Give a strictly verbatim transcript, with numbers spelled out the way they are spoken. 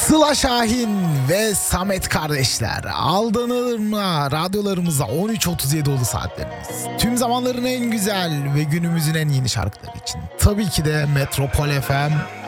Sıla Şahin ve Samet kardeşler, aldanılır mı radyolarımızda on üç otuz yedi oldu saatlerimiz. Tüm zamanların en güzel ve günümüzün en yeni şarkıları için tabii ki de Metropol F M